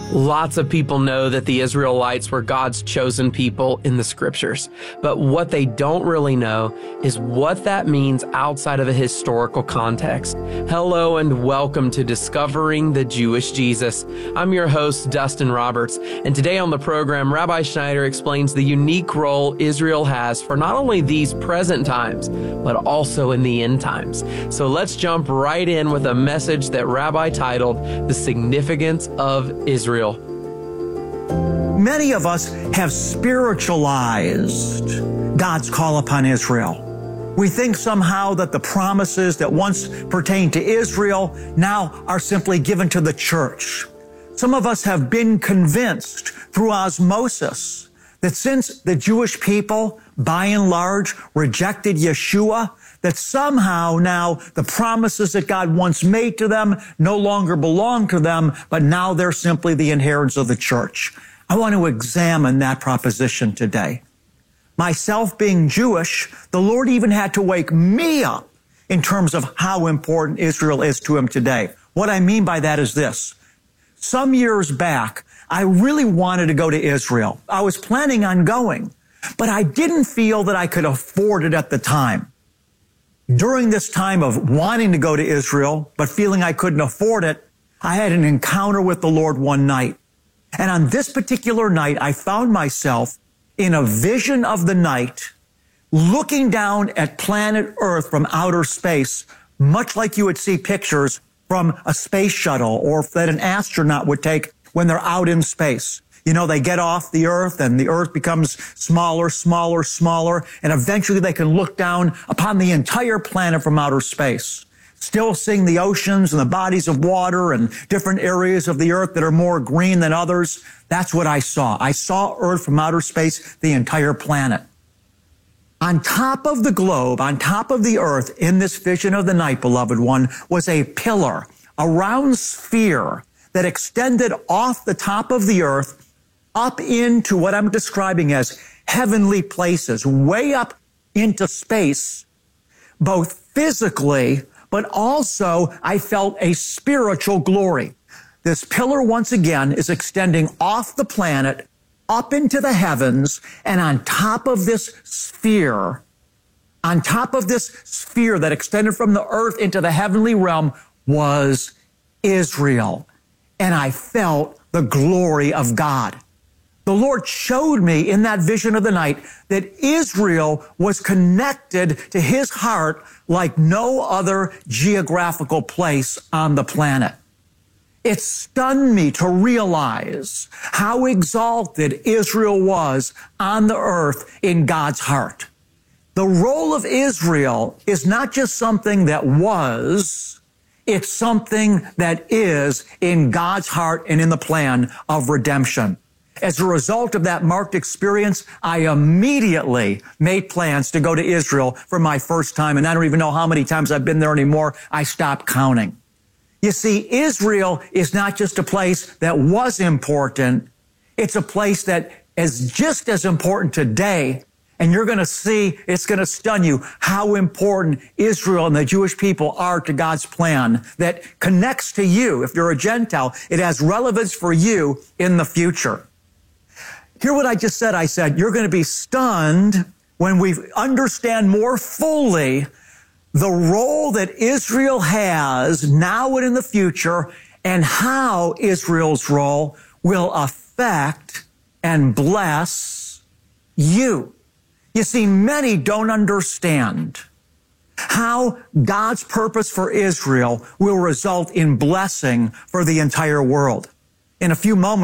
Lots of people know that the Israelites were God's chosen people in the scriptures, but what they don't really know is what that means outside of a historical context. Hello and welcome to Discovering the Jewish Jesus. I'm your host, Dustin Roberts, and today on the program, Rabbi Schneider explains the unique role Israel has for not only these present times, but also in the end times. So let's jump right in with a message that Rabbi titled The Significance of Israel. Many of us have spiritualized God's call upon Israel. We think somehow that the promises that once pertained to Israel now are simply given to the church. Some of us have been convinced through osmosis that since the Jewish people, by and large, rejected Yeshua, that somehow now the promises that God once made to them no longer belong to them, but now they're simply the inheritance of the church. I want to examine that proposition today. Myself being Jewish, the Lord even had to wake me up in terms of how important Israel is to him today. What I mean by that is this. Some years back, I really wanted to go to Israel. I was planning on going, but I didn't feel that I could afford it at the time. During this time of wanting to go to Israel, but feeling I couldn't afford it, I had an encounter with the Lord one night. And on this particular night, I found myself in a vision of the night, looking down at planet Earth from outer space, much like you would see pictures from a space shuttle or that an astronaut would take when they're out in space. You know, they get off the Earth and the Earth becomes smaller, smaller, smaller, and eventually they can look down upon the entire planet from outer space, still seeing the oceans and the bodies of water and different areas of the Earth that are more green than others. That's what I saw. I saw Earth from outer space, the entire planet. On top of the globe, on top of the Earth, in this vision of the night, beloved one, was a pillar, a round sphere that extended off the top of the Earth up into what I'm describing as heavenly places, way up into space, both physically, but also I felt a spiritual glory. This pillar, once again, is extending off the planet, up into the heavens, and on top of this sphere that extended from the earth into the heavenly realm was Israel. And I felt the glory of God. The Lord showed me in that vision of the night that Israel was connected to his heart like no other geographical place on the planet. It stunned me to realize how exalted Israel was on the earth in God's heart. The role of Israel is not just something that was, it's something that is in God's heart and in the plan of redemption. As a result of that marked experience, I immediately made plans to go to Israel for my first time, and I don't even know how many times I've been there anymore. I stopped counting. You see, Israel is not just a place that was important. It's a place that is just as important today, and you're going to see, it's going to stun you how important Israel and the Jewish people are to God's plan that connects to you. If you're a Gentile, it has relevance for you in the future. Hear what I just said. I said, you're going to be stunned when we understand more fully the role that Israel has now and in the future and how Israel's role will affect and bless you. You see, many don't understand how God's purpose for Israel will result in blessing for the entire world. In a few moments,